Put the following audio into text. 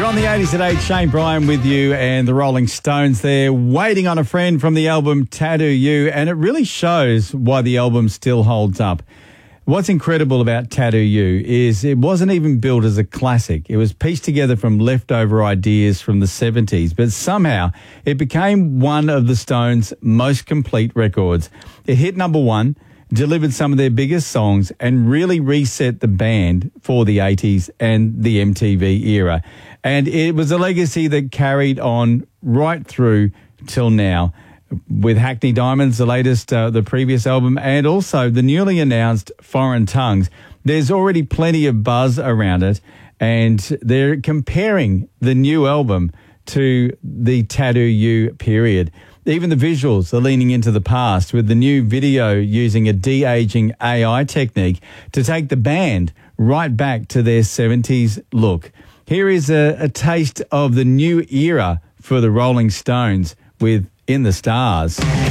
On the 80s at 8, Shane Bryan with you and the Rolling Stones there, Waiting on a Friend from the album Tattoo You, and it really shows why the album still holds up. What's incredible about Tattoo You is it wasn't even built as a classic. It was pieced together from leftover ideas from the 70s, but somehow it became one of the Stones' most complete records. It hit number one, delivered some of their biggest songs, and really reset the band for the 80s and the MTV era. And it was a legacy that carried on right through till now, with Hackney Diamonds, the latest, the previous album, and also the newly announced Foreign Tongues. There's already plenty of buzz around it, and they're comparing the new album to the Tattoo You period. Even the visuals are leaning into the past, with the new video using a de-aging AI technique to take the band right back to their 70s look. Here is a taste of the new era for the Rolling Stones with In the Stars.